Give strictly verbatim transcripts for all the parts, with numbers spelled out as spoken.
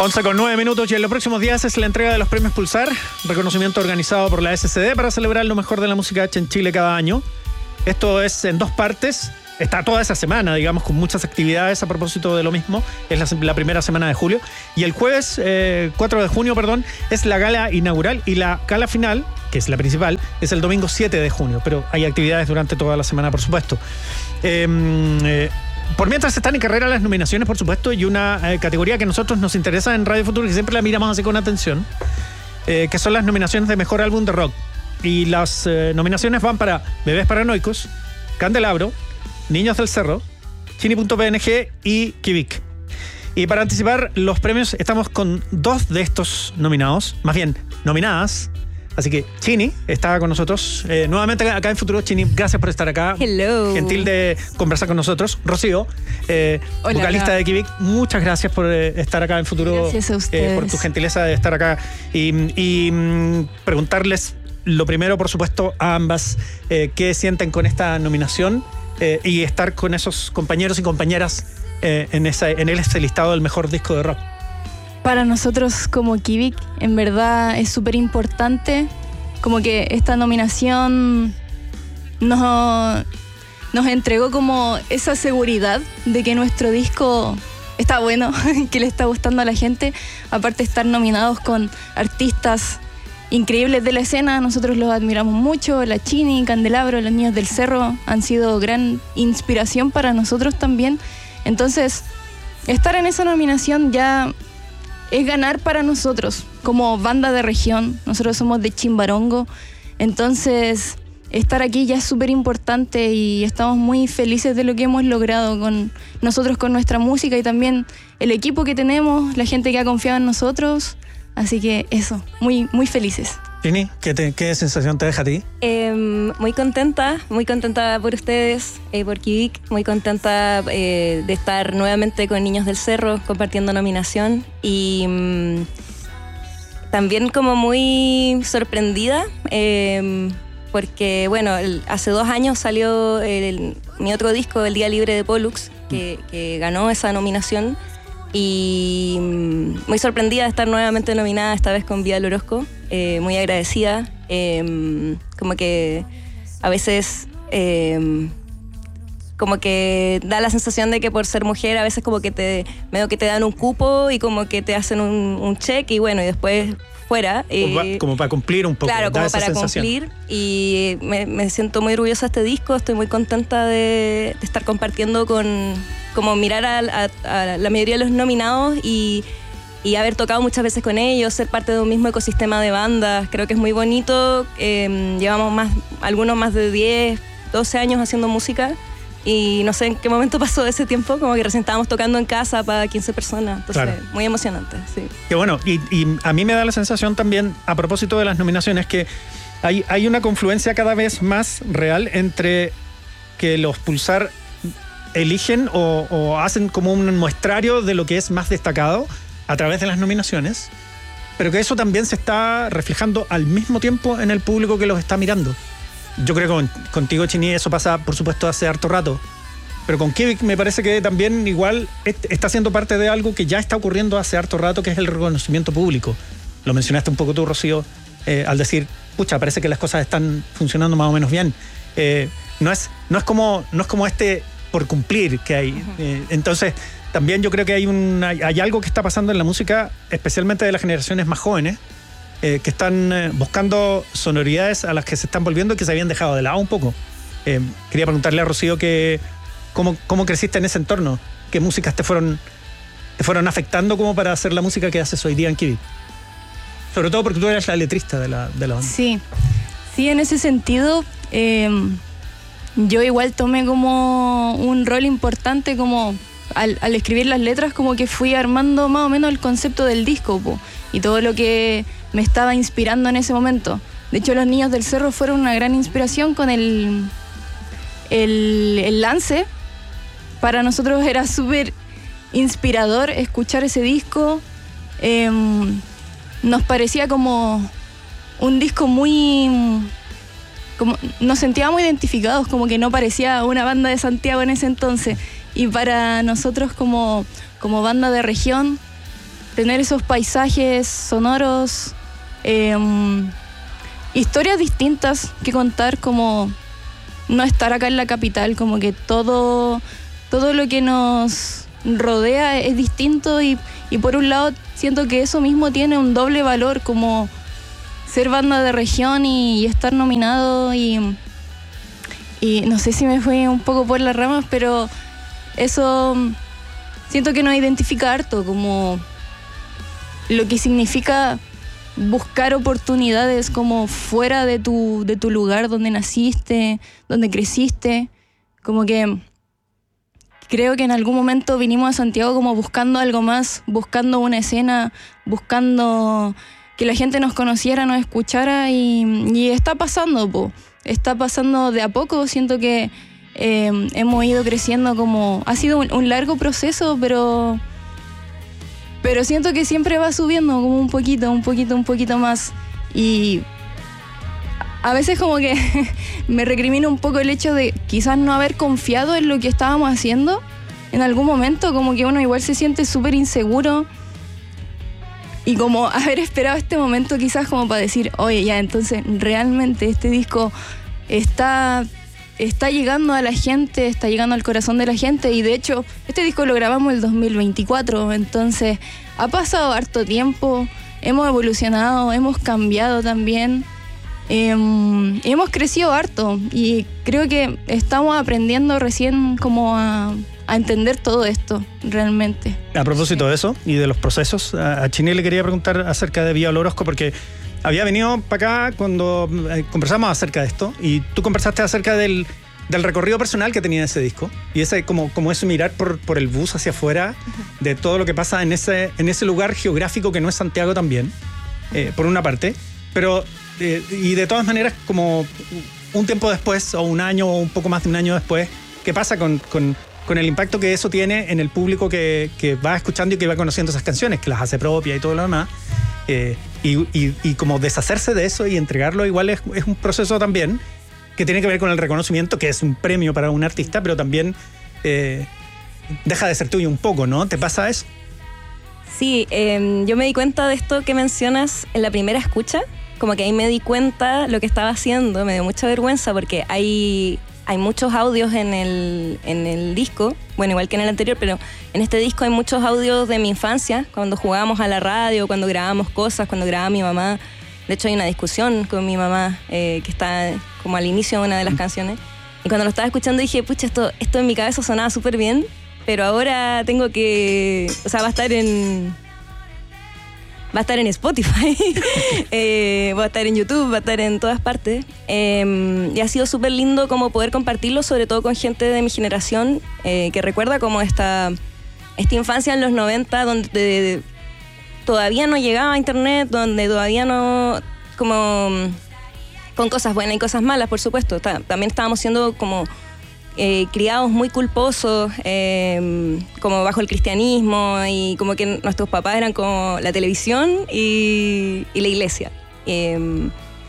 once con nueve minutos y en los próximos días es la entrega de los premios Pulsar, reconocimiento organizado por la S C D para celebrar lo mejor de la música hecha en Chile cada año. Esto es en dos partes, está toda esa semana, digamos, con muchas actividades a propósito de lo mismo. Es la, la primera semana de julio. Y el jueves eh, cuatro de junio, perdón, es la gala inaugural y la gala final, que es la principal, es el domingo siete de junio. Pero hay actividades durante toda la semana, por supuesto. Eh, eh, Por mientras están en carrera las nominaciones, por supuesto, y una eh, categoría que a nosotros nos interesa en Radio Futuro, que siempre la miramos así con atención, eh, que son las nominaciones de Mejor Álbum de Rock. Y las eh, nominaciones van para Bebés Paranoicos, Candelabro, Niños del Cerro, Chini punto p n g y Kivik. Y para anticipar los premios estamos con dos de estos nominados, más bien nominadas. Así que Chini está con nosotros eh, nuevamente acá en Futuro. Chini, gracias por estar acá. Hello. Gentil de conversar con nosotros. Rocío, eh, Hola, vocalista hola. de Kivik, muchas gracias por eh, estar acá en Futuro. Gracias a ustedes. Eh, por tu gentileza de estar acá. Y, y mm, preguntarles lo primero, por supuesto, a ambas, eh, qué sienten con esta nominación eh, y estar con esos compañeros y compañeras eh, en, esa, en ese listado del mejor disco de rock. Para nosotros como Kivik, en verdad es súper importante, como que esta nominación nos, nos entregó como esa seguridad de que nuestro disco está bueno, que le está gustando a la gente. Aparte de estar nominados con artistas increíbles de la escena, nosotros los admiramos mucho. La Chini, Candelabro, los Niños del Cerro han sido gran inspiración para nosotros también. Entonces, estar en esa nominación ya es ganar para nosotros, como banda de región. Nosotros somos de Chimbarongo, entonces estar aquí ya es súper importante y estamos muy felices de lo que hemos logrado con nosotros, con nuestra música y también el equipo que tenemos, la gente que ha confiado en nosotros. Así que eso, muy, muy felices. Chini, ¿qué, te, ¿qué sensación te deja a ti? Eh, muy contenta, muy contenta por ustedes, eh, por Kivik, muy contenta eh, de estar nuevamente con Niños del Cerro compartiendo nominación y mm, también como muy sorprendida eh, porque bueno, el, hace dos años salió el, el, mi otro disco, El Día Libre de Pollux, que, que ganó esa nominación y mm, muy sorprendida de estar nuevamente nominada, esta vez con Vía del Orozco. Eh, muy agradecida, eh, como que a veces eh, como que da la sensación de que por ser mujer a veces como que te medio que te dan un cupo y como que te hacen un, un check y bueno, y después fuera. Eh, como para cumplir un poco. Claro, como para sensación. cumplir y me, me siento muy orgullosa de este disco, estoy muy contenta de, de estar compartiendo con, como mirar a, a, a la mayoría de los nominados y y haber tocado muchas veces con ellos, ser parte de un mismo ecosistema de bandas. Creo que es muy bonito. Eh, llevamos más, algunos más de diez, doce años haciendo música y no sé en qué momento pasó ese tiempo, como que recién estábamos tocando en casa para quince personas. Entonces, claro, muy emocionante, sí. Qué bueno, y, y a mí me da la sensación también, a propósito de las nominaciones, que hay, hay una confluencia cada vez más real entre que los Pulsar eligen o, o hacen como un muestrario de lo que es más destacado a través de las nominaciones, pero que eso también se está reflejando al mismo tiempo en el público que los está mirando. Yo creo que con, contigo, Chini, eso pasa, por supuesto, hace harto rato, pero con Kivik me parece que también igual está siendo parte de algo que ya está ocurriendo hace harto rato, que es el reconocimiento público. Lo mencionaste un poco tú, Rocío, eh, al decir, pucha, parece que las cosas están funcionando más o menos bien. Eh, no es, no es como, no es como este por cumplir que hay. Uh-huh. Eh, entonces, también yo creo que hay, un, hay, hay algo que está pasando en la música, especialmente de las generaciones más jóvenes, eh, que están eh, buscando sonoridades a las que se están volviendo y que se habían dejado de lado un poco. Eh, quería preguntarle a Rocío que, cómo, cómo creciste en ese entorno, qué músicas te fueron, te fueron afectando como para hacer la música que haces hoy día en Kivik. Sobre todo porque tú eres la letrista de la, de la banda. Sí, sí, en ese sentido eh, yo igual tomé como un rol importante como... Al, al escribir las letras como que fui armando más o menos el concepto del disco po, y todo lo que me estaba inspirando en ese momento. De hecho, los Niños del Cerro fueron una gran inspiración con el, el, el lance. Para nosotros era súper inspirador escuchar ese disco. Eh, nos parecía como un disco muy... Como, nos sentíamos identificados, como que no parecía una banda de Santiago en ese entonces. Y para nosotros como, como banda de región, tener esos paisajes sonoros, eh, historias distintas que contar, como no estar acá en la capital, como que todo, todo lo que nos rodea es distinto y, y por un lado siento que eso mismo tiene un doble valor, como ser banda de región y, y estar nominado y, y no sé si me fui un poco por las ramas, pero eso siento que nos identifica harto, como lo que significa buscar oportunidades como fuera de tu, de tu lugar donde naciste, donde creciste. Como que creo que en algún momento vinimos a Santiago como buscando algo más, buscando una escena, buscando que la gente nos conociera, nos escuchara y, y está pasando, po. Está pasando de a poco. Siento que eh, hemos ido creciendo como... Ha sido un, un largo proceso, pero... Pero siento que siempre va subiendo como un poquito, un poquito, un poquito más. Y a veces como que me recrimino un poco el hecho de quizás no haber confiado en lo que estábamos haciendo. En algún momento como que uno igual se siente súper inseguro. Y como haber esperado este momento quizás como para decir, oye, ya, entonces realmente este disco está... está llegando a la gente, está llegando al corazón de la gente y de hecho este disco lo grabamos el dos mil veinticuatro, entonces ha pasado harto tiempo, hemos evolucionado, hemos cambiado también, eh, hemos crecido harto y creo que estamos aprendiendo recién como a, a entender todo esto realmente. A propósito de eso y de los procesos, a, a Chini le quería preguntar acerca de Vía Olorosco porque había venido para acá cuando eh, conversamos acerca de esto y tú conversaste acerca del, del recorrido personal que tenía ese disco y ese como, como ese mirar por, por el bus hacia afuera de todo lo que pasa en ese, en ese lugar geográfico que no es Santiago también, eh, por una parte, pero eh, y de todas maneras como un tiempo después o un año o un poco más de un año después, ¿qué pasa con, con, con el impacto que eso tiene en el público que, que va escuchando y que va conociendo esas canciones, que las hace propia y todo lo demás? Eh, y, y, y como deshacerse de eso y entregarlo igual es, es un proceso también que tiene que ver con el reconocimiento, que es un premio para un artista, pero también eh, deja de ser tuyo un poco, ¿no? ¿Te pasa eso? Sí, eh, yo me di cuenta de esto que mencionas en la primera escucha, como que ahí me di cuenta lo que estaba haciendo, me dio mucha vergüenza porque hay... Hay muchos audios en el, en el disco, bueno, igual que en el anterior, pero en este disco hay muchos audios de mi infancia, cuando jugábamos a la radio, cuando grabábamos cosas, cuando grababa mi mamá. De hecho, hay una discusión con mi mamá eh, que está como al inicio de una de las canciones. Y cuando lo estaba escuchando dije, pucha, esto, esto en mi cabeza sonaba súper bien, pero ahora tengo que... O sea, va a estar en... Va a estar en Spotify, eh, va a estar en YouTube, va a estar en todas partes. Eh, y ha sido súper lindo como poder compartirlo, sobre todo con gente de mi generación, eh, que recuerda como esta, esta infancia en los noventa, donde todavía no llegaba a internet, donde todavía no... como con cosas buenas y cosas malas, por supuesto. Ta- también estábamos siendo como... Eh, criados muy culposos, eh, como bajo el cristianismo, y como que nuestros papás eran como la televisión y, y la iglesia. Eh,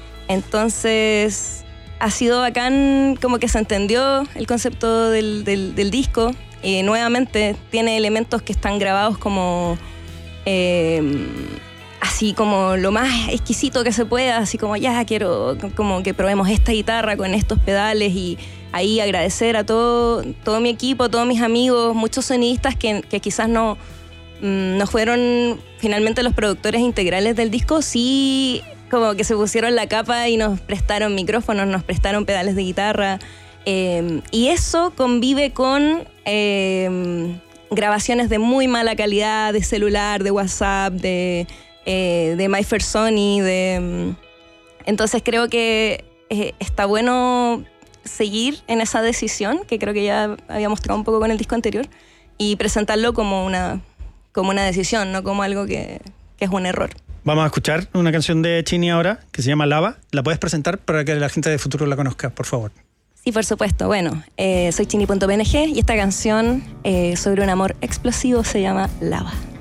entonces ha sido bacán como que se entendió el concepto del, del, del disco y nuevamente tiene elementos que están grabados como eh, así como lo más exquisito que se pueda, así como ya quiero como que probemos esta guitarra con estos pedales y ahí agradecer a todo, todo mi equipo, todos mis amigos, muchos sonidistas que, que quizás no, mmm, no fueron finalmente los productores integrales del disco, sí como que se pusieron la capa y nos prestaron micrófonos, nos prestaron pedales de guitarra. Eh, y eso convive con eh, grabaciones de muy mala calidad, de celular, de WhatsApp, de, eh, de My Fair Sony. De, entonces creo que eh, está bueno seguir en esa decisión, que creo que ya habíamos tocado un poco con el disco anterior, y presentarlo como una, como una decisión, no como algo que, que es un error. Vamos a escuchar una canción de Chini ahora, que se llama Lava. ¿La puedes presentar para que la gente de Futuro la conozca, por favor? Sí, por supuesto. Bueno, eh, soy chini punto p n g y esta canción eh, sobre un amor explosivo se llama Lava.